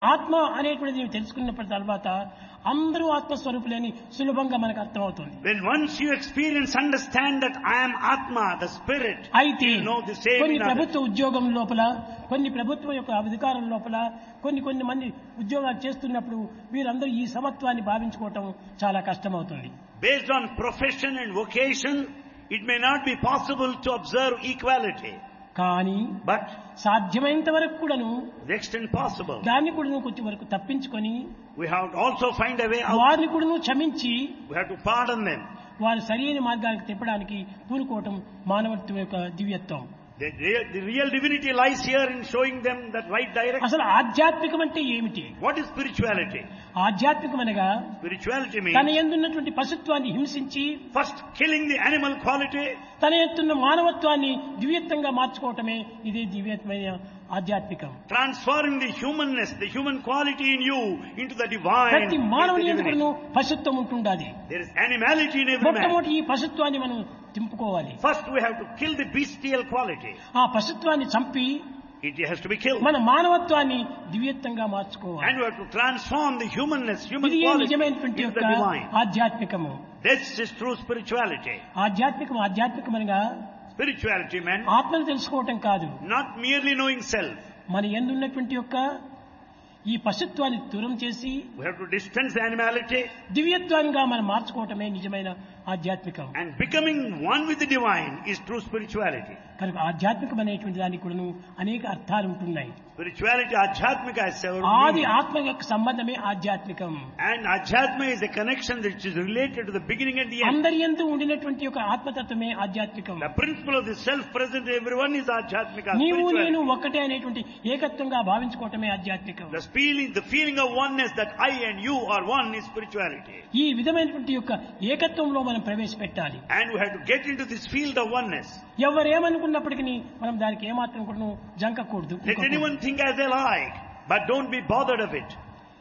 ఆత్మ అనేటువంటిది నీవు తెలుసుకున్న తర్వాత అందరూ ఆత్మస్వరూపులేని సులభంగా మనకు అర్థమవుతుంది. When once you experience, understand that I am Atma, the spirit, అయితే you know the same కొన్ని in others. ప్రభుత్వ ఉద్యోగం లోపల, కొన్ని ప్రభుత్వం యొక్క అధికారం లోపల కొన్ని మంది ఉద్యోగాలు చేస్తున్నప్పుడు వీరందరూ ఈ సమత్వాన్ని భావించుకోవటం చాలా కష్టమవుతుంది. Based on profession and vocation, it may not be possible to observe equality. కానీ But సాధ్యమైనంత వరకు కూడాను to the extent possible, దాన్ని కూడా కొంచెం వరకు తప్పించుకొని we have to also find a way out. వారిని కూడా క్షమించి We have to pardon them. వారు సరైన మార్గానికి తిప్పడానికి పూనుకోవటం మానవత్వం యొక్క దివ్యత్వం. The real divinity lies here in showing them that right direction. అసలు ఆధ్యాత్మికం అంటే ఏమిటి? What is spirituality? ఆధ్యాత్మికం అనగా Spirituality తన means యందున్నటువంటి పశుత్వాన్ని హింసించి first killing the animal quality, తన ఎత్తున్న మానవత్వాన్ని దివ్యత్వంగా మార్చుకోవటమే ఇదే దివ్యత్వమైన ఆధ్యాత్మికం. transferring the humanness, the human quality in you into the divine. ప్రతి into మానవుని the ఎందుకు divinity. పశుత్వం ఉంటుండాలి. There is animality in every man. మొట్టమొదటి ఈ పశుత్వాన్ని మనం తింపుకోవాలి. First we have to kill the bestial quality. ఆ పశుత్వాన్ని చంపి It has to be killed. మన మానవత్వాన్ని దివ్యత్వంగా మార్చుకోవాలి. And we have to transform the humanness, human ఇది quality నిజమైనటువంటి into యొక్క the divine. ఆధ్యాత్మికము. This is true spirituality. ఆధ్యాత్మికమనగా Spirituality meant ఆత్మను తెలుసుకోవటం కాదు, not merely knowing self. మన యందున్నటువంటి యొక్క ఈ పశుత్వాన్ని దూరం చేసి We have to distance the animality దివ్యత్వంగా మనం మార్చుకోవటమే నిజమైన ఆధ్యాత్మికం. and becoming one with the divine is true spirituality. కనుక ఆధ్యాత్మికం అనేటువంటి దానికి కూడాను అనేక అర్థాలు ఉంటున్నాయి. Spirituality, Adhyatmika has several ఆది meanings. ఆత్మ యొక్క సంబంధమే ఆధ్యాత్మికం. And Adhyatma is a connection which is related to the beginning and the end. అందరి యందు ఉండినటువంటి యొక్క ఆత్మతత్వమే ఆధ్యాత్మికం. The principle of the self present in everyone is Adhyatmika. నీవు నేను Spirituality. ఒక్కటే అనేటువంటి ఏకత్వంగా భావించుకోవటమే ఆధ్యాత్మికం. The feeling of oneness that I and you are one is spirituality. ఈ విధమైనటువంటి యొక్క ఏకత్వంలో మనం ప్రవేశపెట్టాలి. And we have to get into this field of oneness. ఎవరేమనుకున్నప్పటికీ మనం దానికి ఏమాత్రం కూడా జంకకూడదు. Let anyone think as they like, but don't be bothered of it.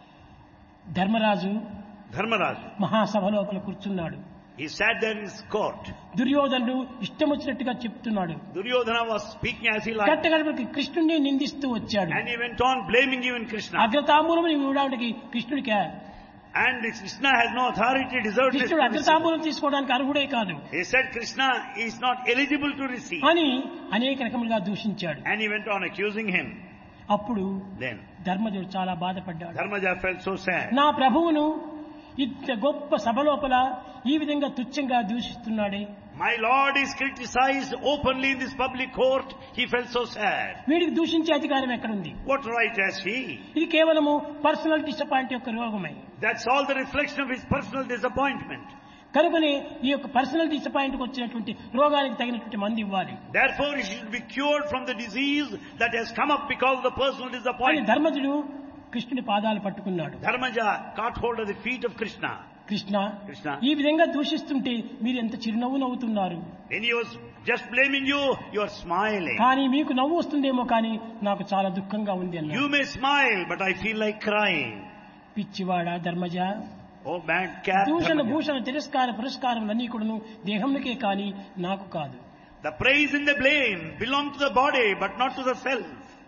Dharmaraju Dharmaraj, మహాసభ లోపల కూర్చున్నాడు. he sat there in his court. దుర్యోధనుడు ఇష్టం వచ్చినట్టుగా చెప్తున్నాడు. Duryodhana was speaking as he liked. కట్టగడపకి కృష్ణుడిని నిందిస్తూ వచ్చాడు. And he went on blaming even Krishna. అగ్రతాంబూలం ఇవ్వడానికి కృష్ణుడికి And Krishna has no authority, deserved this. కృష్ణుడు అగ్రతాంబూలం తీసుకోవడానికి అర్హుడే కాదు He said Krishna is not eligible to receive. అని అనేక రకములుగా దూషించాడు. And he went on accusing him. అప్పుడు Then ధర్మజుడు చాలా బాధపడ్డాడు. Dharmaja felt so sad. నా ప్రభువును ఇంత గొప్ప సభ లోపల ఈ విధంగా తుచ్చంగా దూషిస్తున్నాడే, My Lord is criticized openly in this public court. He felt so sad. వీడికి దూషించే అధికారం ఎక్కడుంది? What right has he? ఇది కేవలము పర్సనల్ డిసప్పాయింట్ యొక్క రోగమే. That's all the reflection of his personal disappointment. కనుకనే ఈ యొక్క పర్సనల్ డిసప్పాయింట్ వచ్చినటువంటి రోగానికి తగినటువంటి మందు ఇవ్వాలి Therefore, he should be cured from the disease that has come up because of the personal అని disappointment. ధర్మజుడు కృష్ణుని పాదాలు పట్టుకున్నాడు. Dharmaja caught hold of the feet of Krishna. Krishna, Krishna, ఈ విధంగా దూషిస్తుంటే మీరు ఎంత చిరునవ్వు నవ్వుతున్నారు, When he was just blaming you, you are smiling. కానీ మీకు నవ్వు వస్తుందేమో కానీ నాకు చాలా దుఃఖంగా ఉంది అన్నాడు. You may smile, but I feel like crying. పిచ్చివాడా Dharmaja, Oh, bad cat. దూషణ Dharmaja. భూషణ తిరస్కార పురస్కారములన్నీ కూడాను దేహంకే కానీ నాకు కాదు. The praise and the blame belong to the body, but not to the self.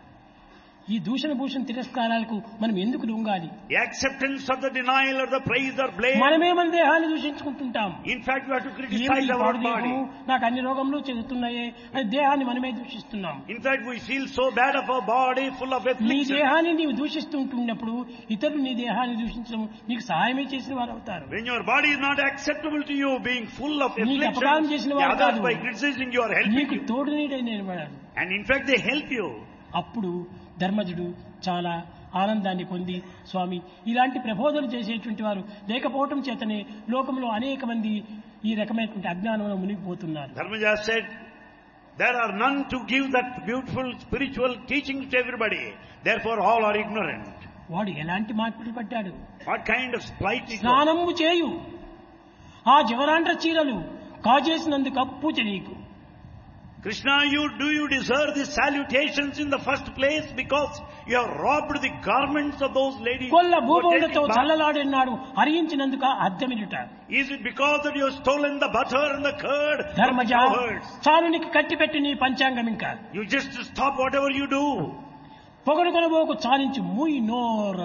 ఈ దూషణ భూషణ తిరస్కారాలకు మనం ఎందుకు లొంగాలి? The acceptance of the denial or the praise or blame. మనమే మన దేహాన్ని దూషించుకుంటుంటాం. In fact, we have to ఏమిటి criticize ఈ our పాడు body. దేహము, నాకు అన్ని రోగములు చెందుతున్నాయే అని దేహాన్ని మనమే దూషిస్తున్నాం. In fact, we feel so bad of our body, full of నీ affliction. దేహాన్ని నీవు దూషిస్తుంటున్నప్పుడు ఇతరులు నీ దేహాన్ని దూషించడం నీకు సహాయమే చేసిన వారు అవుతారు. When your body is not acceptable to you, being full of నీకు అపకారం affliction, చేసిన the వారు others కాదు, by criticizing you are helping నీకు you. తోడు నీడైన వాడు. And in fact, they help you. అప్పుడు ధర్మజుడు చాలా ఆనందాన్ని పొంది, స్వామి ఇలాంటి ప్రబోధనలు చేసేటువంటి వారు లేకపోవటం చేతనే లోకంలో అనేక మంది ఈ రకమైనటువంటి అజ్ఞానంలో మునిగిపోతున్నారు. Dharmaja said, there are none to give that beautiful spiritual teaching to everybody. Therefore, all are ignorant. వాడు ఎలాంటి మార్పులు పడ్డాడు? What kind of spite is that? స్నానము చేయు, ఆ జవరాండ్ర చీరలు కాజేసినందుకు పూజ నీకు. Krishna, do you deserve these salutations in the first place because you have robbed the garments of those ladies Kolla who are భూభౌలతో taking bath? చల్లలాడినాడు హరించినందుక అర్థమిడుట. Is it because that you have stolen the butter and the curd from the Dharmaja, cowherds? చాలునికి కట్టిపెట్టి నీ పంచాంగం ఇంకా You just stop whatever you do. పొగడు కొనబోకు చాలించు మూయి నోర